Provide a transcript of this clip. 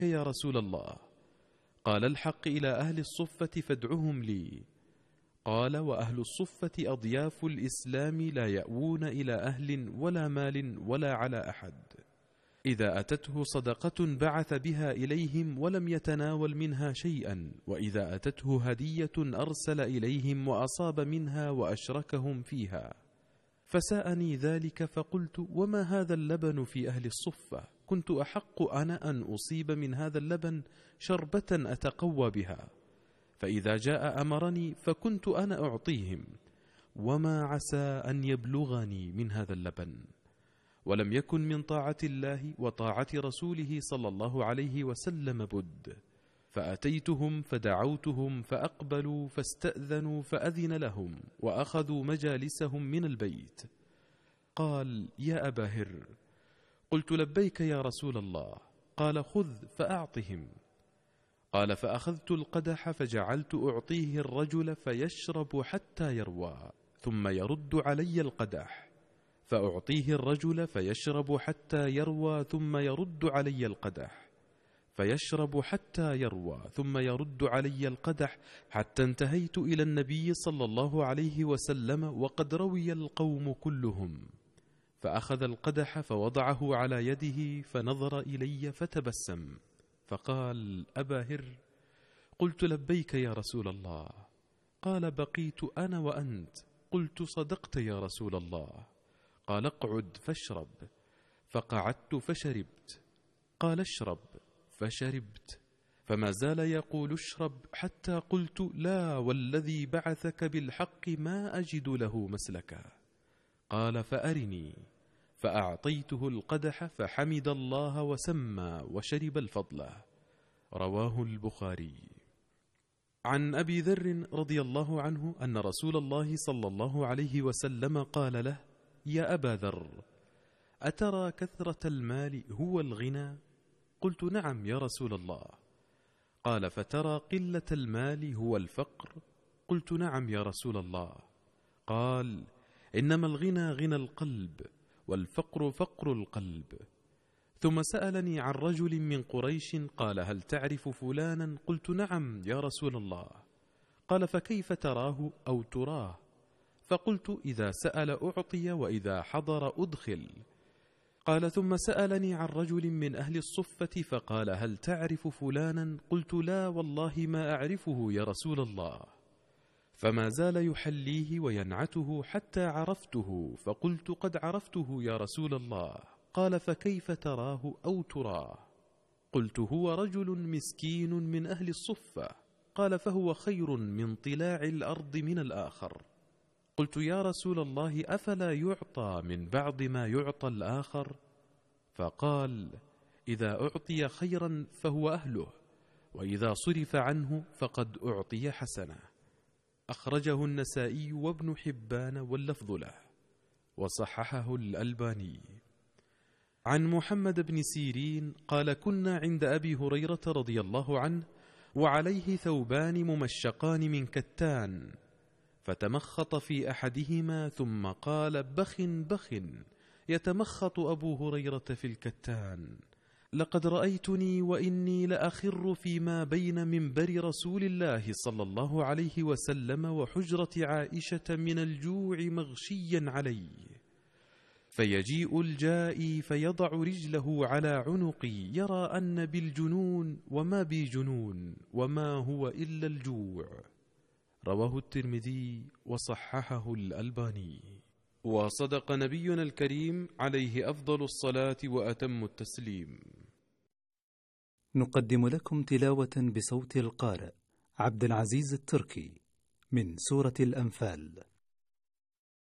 يا رسول الله؟ قال الحق إلى أهل الصفة فادعهم لي. قال وأهل الصفة أضياف الإسلام لا يأوون إلى أهل ولا مال ولا على أحد. إذا أتته صدقة بعث بها إليهم ولم يتناول منها شيئا، وإذا أتته هدية أرسل إليهم وأصاب منها وأشركهم فيها. فساءني ذلك فقلت وما هذا اللبن في أهل الصفة؟ كنت أحق أنا أن أصيب من هذا اللبن شربة أتقوى بها، فإذا جاء أمرني فكنت أنا أعطيهم، وما عسى أن يبلغني من هذا اللبن. ولم يكن من طاعة الله وطاعة رسوله صلى الله عليه وسلم بد. فأتيتهم فدعوتهم فأقبلوا فاستأذنوا فأذن لهم وأخذوا مجالسهم من البيت. قال يا أبا هر. قلت لبيك يا رسول الله. قال خذ فأعطهم. قال فأخذت القدح فجعلت أعطيه الرجل فيشرب حتى يروى، ثم يرد علي القدح، فأعطيه الرجل فيشرب حتى يروى، ثم يرد علي القدح، فيشرب حتى يروى، ثم يرد علي القدح، حتى انتهيت إلى النبي صلى الله عليه وسلم وقد روي القوم كلهم. فأخذ القدح فوضعه على يده فنظر إلي فتبسم فقال أبا هر. قلت لبيك يا رسول الله. قال بقيت أنا وأنت. قلت صدقت يا رسول الله. قال اقعد فاشرب. فقعدت فشربت. قال اشرب فشربت. فما زال يقول اشرب حتى قلت لا والذي بعثك بالحق ما أجد له مسلكا. قال فأرني. فأعطيته القدح فحمد الله وسمى وشرب الفضل. رواه البخاري. عن أبي ذر رضي الله عنه أن رسول الله صلى الله عليه وسلم قال له يا أبا ذر أترى كثرة المال هو الغنى؟ قلت نعم يا رسول الله. قال فترى قلة المال هو الفقر؟ قلت نعم يا رسول الله. قال إنما الغنى غنى القلب، والفقر فقر القلب. ثم سألني عن رجل من قريش قال هل تعرف فلانا؟ قلت نعم يا رسول الله. قال فكيف تراه أو تراه؟ فقلت إذا سأل أعطي وإذا حضر أدخل. قال ثم سألني عن رجل من أهل الصفة فقال هل تعرف فلانا؟ قلت لا والله ما أعرفه يا رسول الله. فما زال يحليه وينعته حتى عرفته، فقلت قد عرفته يا رسول الله. قال فكيف تراه أو تراه؟ قلت هو رجل مسكين من أهل الصفة. قال فهو خير من طلاع الأرض من الآخر. قلت يا رسول الله أفلا يعطى من بعض ما يعطى الآخر؟ فقال إذا أعطي خيرا فهو أهله، وإذا صرف عنه فقد أعطي حسنة. أخرجه النسائي وابن حبان واللفظ له، وصححه الألباني. عن محمد بن سيرين قال كنا عند أبي هريرة رضي الله عنه وعليه ثوبان ممشقان من كتان، فتمخط في أحدهما ثم قال بخ بخ، يتمخط أبو هريرة في الكتان. لقد رأيتني وإني لأخر فيما بين منبر رسول الله صلى الله عليه وسلم وحجرة عائشة من الجوع مغشيا علي، فيجيء الجائي فيضع رجله على عنقي يرى أن بالجنون وما بي جنون وما هو إلا الجوع. رواه الترمذي وصححه الألباني. وصدق نبينا الكريم عليه أفضل الصلاة وأتم التسليم. نقدم لكم تلاوة بصوت القارئ عبد العزيز التركي من سورة الأنفال.